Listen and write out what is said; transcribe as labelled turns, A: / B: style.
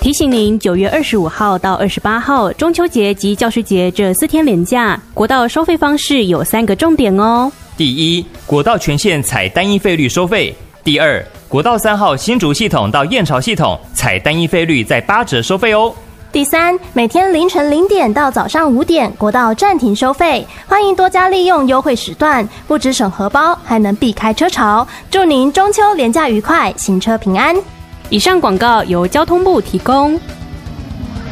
A: 提醒您，9月25号到28号中秋节及教师节这4天连假，国道收费方式有3个重点哦。
B: 第一，国道全线采单一费率收费。第二，国道3号新竹系统到燕巢系统采单一费率在8折收费哦。
C: 第三，每天凌晨0点到早上5点，国道暂停收费，欢迎多加利用优惠时段，不只省荷包，还能避开车潮。祝您中秋连假愉快，行车平安。
A: 以上广告由交通部提供。